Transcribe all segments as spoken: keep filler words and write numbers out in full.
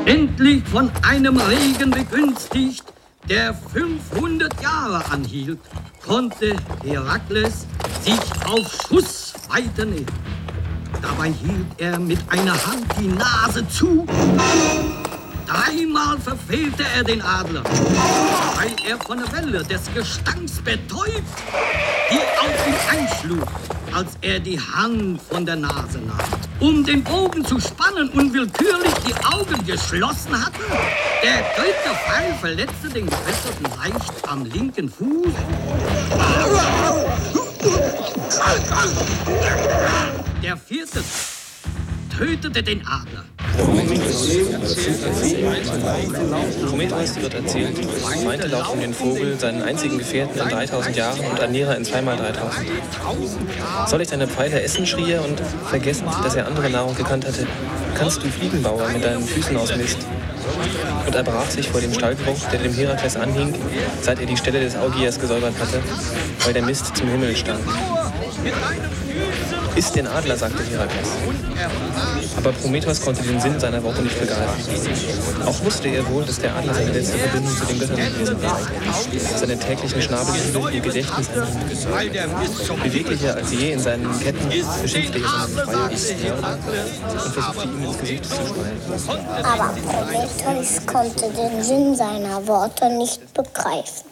Endlich von einem Regen begünstigt, der fünfhundert Jahre anhielt, konnte Herakles sich auf Schussweite nähern. Dabei hielt er mit einer Hand die Nase zu. Dreimal verfehlte er den Adler, weil er von der Welle des Gestanks betäubt, die auf ihn einschlug, als er die Hand von der Nase nahm. Um den Bogen zu spannen, unwillkürlich die Augen geschlossen hatte. Der dritte Pfeil verletzte den Gefesselten leicht am linken Fuß. Der vierte tötete den Adler. Prometheus wird erzählt, meinte laut von den Vogel seinen einzigen Gefährten in dreitausend Jahren und Ernährer in zweimal dreitausend. Soll ich deine Pfeile essen, schrie er, und vergessend, dass er andere Nahrung gekannt hatte, kannst du Fliegenbauer mit deinen Füßen aus Mist. Und er brach sich vor dem Stallgeruch, der dem Herakles anhing, seit er die Stelle des Augiers gesäubert hatte, weil der Mist zum Himmel stand. Iss den Adler, sagte Herakles. Aber Prometheus konnte den Sinn seiner Worte nicht begreifen. Auch wusste er wohl, dass der Adler seine letzte Verbindung zu den Göttern gewesen war. Seine täglichen Schnabelhügel ihr Gedächtnis anhielt. Beweglicher als je in seinen Ketten beschimpfte er seinen Befreier und versuchte ihm ins Gesicht zu schreien. Aber Prometheus konnte den Sinn seiner Worte nicht begreifen.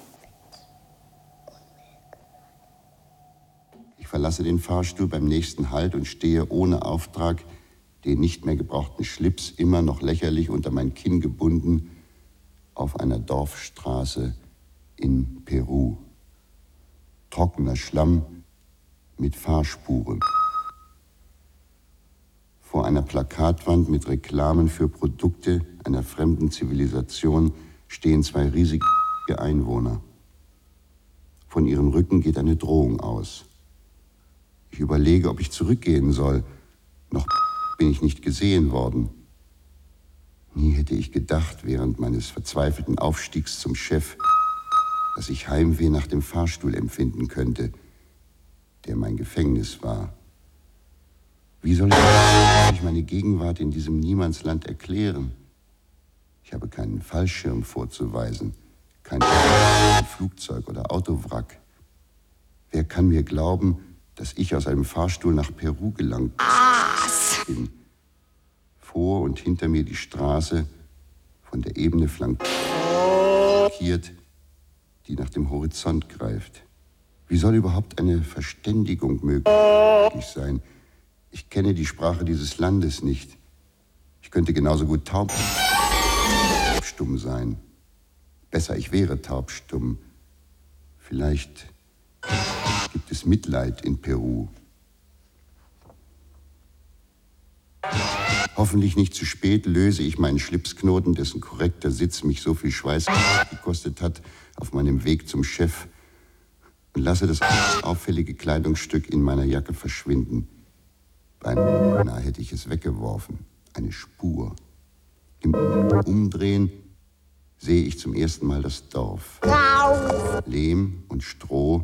Ich verlasse den Fahrstuhl beim nächsten Halt und stehe ohne Auftrag, den nicht mehr gebrauchten Schlips immer noch lächerlich unter mein Kinn gebunden, auf einer Dorfstraße in Peru. Trockener Schlamm mit Fahrspuren. Vor einer Plakatwand mit Reklamen für Produkte einer fremden Zivilisation stehen zwei riesige Einwohner. Von ihren Rücken geht eine Drohung aus. Ich überlege, ob ich zurückgehen soll. Noch bin ich nicht gesehen worden. Nie hätte ich gedacht, während meines verzweifelten Aufstiegs zum Chef, dass ich Heimweh nach dem Fahrstuhl empfinden könnte, der mein Gefängnis war. Wie soll ich meine Gegenwart in diesem Niemandsland erklären? Ich habe keinen Fallschirm vorzuweisen, kein Flugzeug oder Autowrack. Wer kann mir glauben, dass ich aus einem Fahrstuhl nach Peru gelangt bin? Vor und hinter mir die Straße, von der Ebene flankiert, die nach dem Horizont greift. Wie soll überhaupt eine Verständigung möglich sein? Ich kenne die Sprache dieses Landes nicht. Ich könnte genauso gut taubstumm sein. Besser, ich wäre taubstumm. Vielleicht gibt es Mitleid in Peru. Hoffentlich nicht zu spät löse ich meinen Schlipsknoten, dessen korrekter Sitz mich so viel Schweiß gekostet hat, auf meinem Weg zum Chef und lasse das auffällige Kleidungsstück in meiner Jacke verschwinden. Beinahe hätte ich es weggeworfen. Eine Spur. Im Umdrehen sehe ich zum ersten Mal das Dorf. Lehm und Stroh